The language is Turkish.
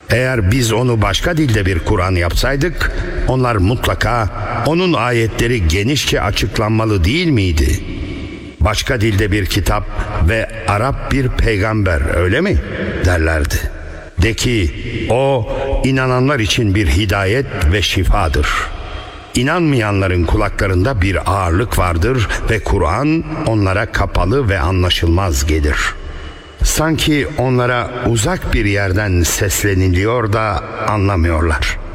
Eğer biz onu başka dilde bir Kur'an yapsaydık, onlar mutlaka onun ayetleri genişçe açıklanmalı değil miydi? Başka dilde bir kitap ve Arap bir peygamber, öyle mi? Derlerdi. De ki, o inananlar için bir hidayet ve şifadır. İnanmayanların kulaklarında bir ağırlık vardır ve Kur'an onlara kapalı ve anlaşılmaz gelir. Sanki onlara uzak bir yerden sesleniliyor da anlamıyorlar.